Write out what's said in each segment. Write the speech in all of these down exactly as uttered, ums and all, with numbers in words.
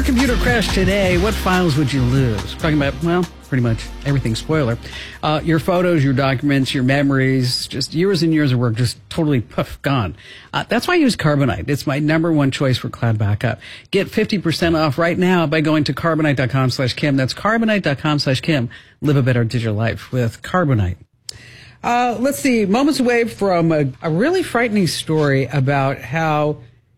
your computer crashed today, what files would you lose? Talking about, well, pretty much everything, spoiler. Uh, your photos, your documents, your memories, just years and years of work, just totally poof, gone. Uh, that's why I use Carbonite. It's my number one choice for cloud backup. Get fifty percent off right now by going to carbonite.com slash Kim. That's carbonite.com slash Kim. Live a better digital life with Carbonite. Uh, let's see, moments away from a, a really frightening story about how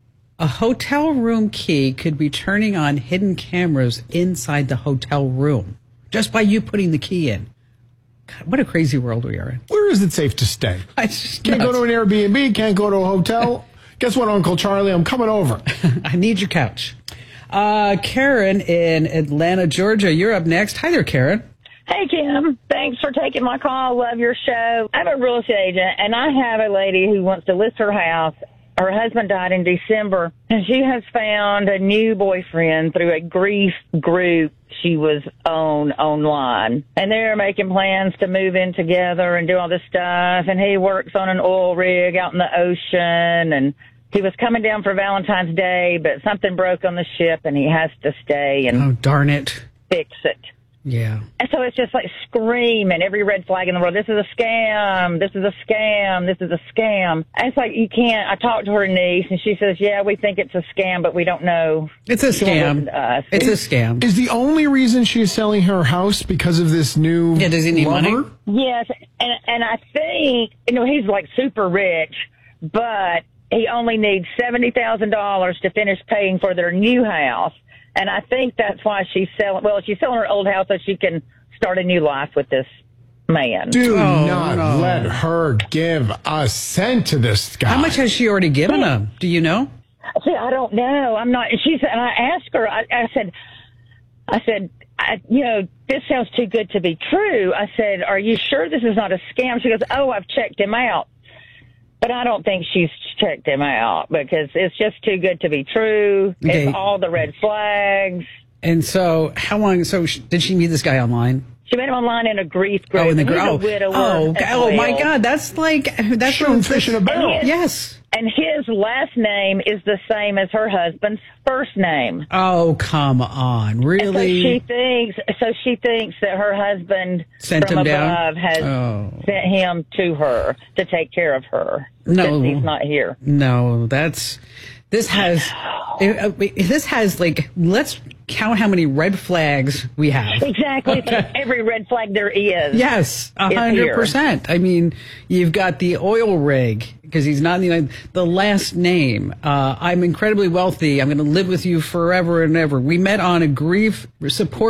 a hotel room key could be turning on hidden cameras inside the hotel room just by you putting the key in. God, what a crazy world we are in. Where is it safe to stay? I just can't go to an Airbnb, can't go to a hotel. Guess what, Uncle Charlie? I'm coming over. I need your couch. Uh, Karen in Atlanta, Georgia, you're up next. Hi there, Karen. Hey, Kim. Thanks for taking my call. Love your show. I'm a real estate agent, and I have a lady who wants to list her house. Her husband died in December, and she has found a new boyfriend through a grief group she was on online. And they're making plans to move in together and do all this stuff. And he works on an oil rig out in the ocean, and he was coming down for Valentine's Day, but something broke on the ship, and he has to stay and oh, darn it. fix it. Yeah. And so it's just like screaming every red flag in the world. This is a scam. This is a scam. This is a scam. And it's like, you can't. I talked to her niece and she says, yeah, we think it's a scam, but we don't know. It's a scam. It's a scam. Is the only reason she is selling her house because of this new yeah, does he need lover? money? Yes. And, and I think, you know, he's like super rich, but he only needs seventy thousand dollars to finish paying for their new house. And I think that's why she's selling, well, she's selling her old house so she can start a new life with this man. Do oh, not no. let her give a cent to this guy. How much has she already given him? Do you know? See, I don't know. I'm not, she said, and I asked her, I, I said, I said, I, you know, this sounds too good to be true. I said, are you sure this is not a scam? She goes, oh, I've checked him out. But I don't think she's checked him out because it's just too good to be true. Okay. It's all the red flags. And so, how long? So, sh- did she meet this guy online? She met him online in a grief group. Oh, in the group. He's a Oh, widower oh, as oh my well. God! That's like that's shooting fish in a barrel. And his- Yes. And his last name is the same as her husband's first name. Oh, come on! And so Really? she thinks. So she thinks that her husband Sent from him down? above has Oh. sent him to her to take care of her. No. since he's not here. No, that's this has this has like let's count how many red flags we have. Exactly. So every red flag there is. Yes, a is hundred here. percent. I mean, you've got the oil rig because he's not in the United. The last name. Uh, I'm incredibly wealthy. I'm going to live with you forever and ever. We met on a grief support